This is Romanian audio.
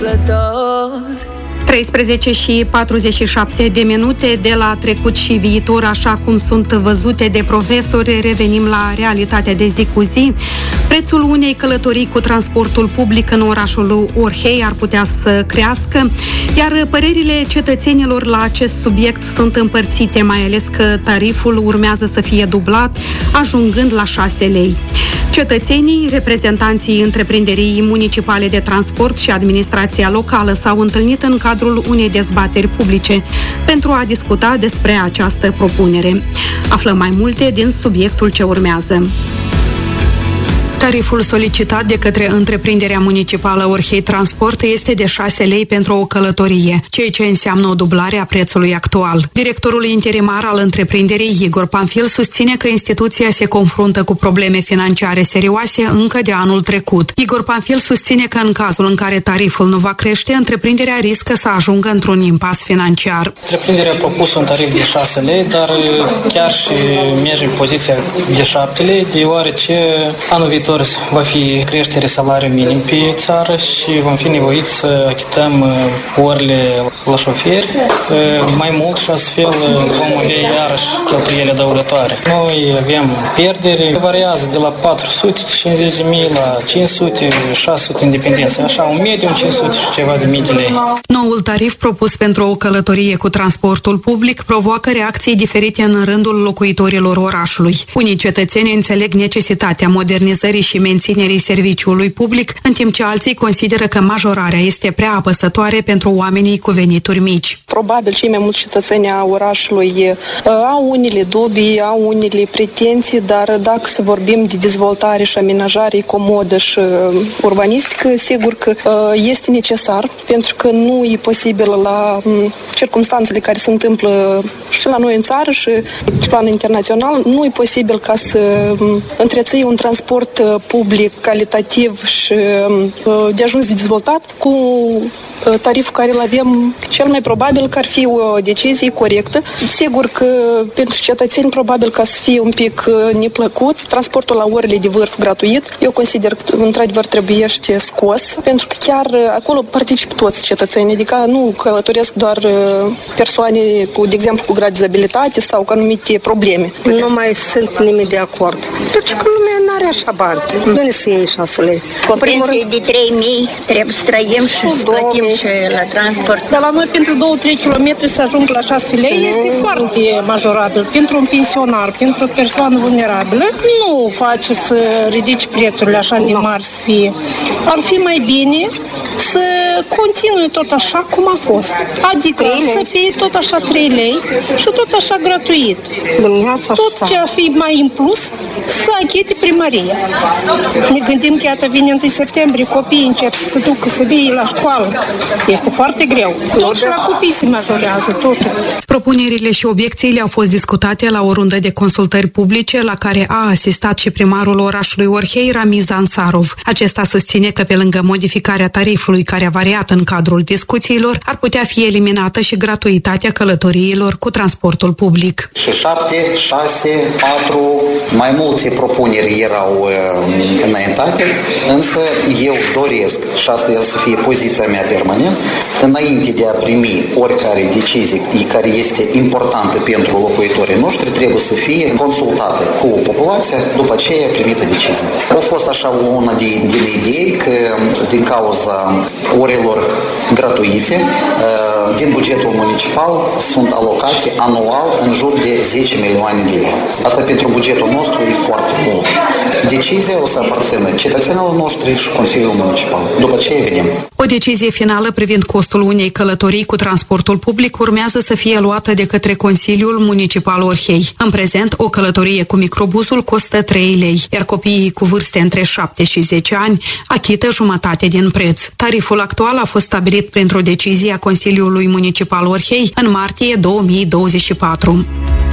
13 și 47 de minute de la trecut și viitor, așa cum sunt văzute de profesori, revenim la realitatea de zi cu zi. Prețul unei călătorii cu transportul public în orașul Orhei ar putea să crească, iar părerile cetățenilor la acest subiect sunt împărțite, mai ales că tariful urmează să fie dublat, ajungând la 6 lei. Cetățenii, reprezentanții întreprinderii municipale de transport și administrația locală s-au întâlnit în cadrul unei dezbateri publice pentru a discuta despre această propunere. Aflăm mai multe din subiectul ce urmează. Tariful solicitat de către întreprinderea municipală Orhei Transport este de 6 lei pentru o călătorie, ceea ce înseamnă o dublare a prețului actual. Directorul interimar al întreprinderii, Igor Panfil, susține că instituția se confruntă cu probleme financiare serioase încă de anul trecut. Igor Panfil susține că în cazul în care tariful nu va crește, întreprinderea riscă să ajungă într-un impas financiar. Întreprinderea a propus un tarif de 6 lei, dar chiar și merge în poziția de 7 lei, deoarece anul viitor va fi creștere salariului minim pe țară și vom fi nevoiți să achităm orele la șoferi mai mult și astfel vom avea iarăși cheltuieli adăugătoare. Noi avem pierderi, variază de la 450.000 la 500, 600 în dependență, așa un mediu 500 și ceva de mii de lei. Noul tarif propus pentru o călătorie cu transportul public provoacă reacții diferite în rândul locuitorilor orașului. Unii cetățeni înțeleg necesitatea modernizării și menținerii serviciului public, în timp ce alții consideră că majorarea este prea apăsătoare pentru oamenii cu venituri mici. Probabil cei mai mulți cetățeni a orașului au unele dubii, au unele pretenții, dar dacă să vorbim de dezvoltare și amenajare comodă și urbanistică, sigur că este necesar, pentru că nu e posibil la circumstanțele care se întâmplă și la noi în țară și pe plan internațional, nu e posibil ca să întreții un transport public, calitativ și de ajuns de dezvoltat cu tariful care îl avem. Cel mai probabil că ar fi o decizie corectă. Sigur că pentru cetățeni probabil că să fie un pic neplăcut. Transportul la orele de vârf gratuit, eu consider că într-adevăr trebuiește scos, pentru că chiar acolo participă toți cetățenii, adică nu călătoresc doar persoane cu, de exemplu, cu grad de dizabilitate sau cu anumite probleme. Nu mai sunt nimeni de acord. Deci că lumea n-are așa bani. Nu ne să iei 6 lei. Cu o pensie de 3.000 trebuie să trăim și să plătim și la transport. Dar la noi pentru 2-3 km să ajung la 6 lei este foarte majorabil. Pentru un pensionar, pentru o persoană vulnerabilă, nu face să ridici prețurile așa de mari să fie. Ar fi mai bine să continue tot așa cum a fost. Adică să fie tot așa 3 lei și tot așa gratuit. Tot ce a fi mai în plus să achite primăria. Ne gândim că iată vine 1 septembrie, copiii încep să se ducă să vie la școală. Este foarte greu. Tot și la copii se majorează totul. Propunerile și obiecțiile au fost discutate la o rundă de consultări publice la care a asistat și primarul orașului Orhei, Ramiz Ansarov. Acesta susține că pe lângă modificarea tarifului care a variat în cadrul discuțiilor, ar putea fi eliminată și gratuitatea călătoriilor cu transportul public. Și 7, 6, 4, mai multe propuneri erau înaintate, însă eu doresc, și asta să fie poziția mea permanent, înainte de a primi oricare decizie care este importantă pentru locuitorii noștri, trebuie să fie consultată cu populația, după aceea primită decizie. A fost așa una din idei că din cauza orelor gratuite, din bugetul municipal sunt alocate anual în jur de 10 milioane de lei. Asta pentru bugetul nostru e foarte mult. Decizia o să aparțină cetățenilor noștri și Consiliul Municipal. După aceea vedem. O decizie finală privind costul unei călătorii cu transportul public urmează să fie luată de către Consiliul Municipal Orhei. În prezent, o călătorie cu microbuzul costă 3 lei, iar copiii cu vârste între 7 și 10 ani achită jumătate din preț. Tariful actual a fost stabilit printr-o decizie a Consiliului Municipal Orhei în martie 2024.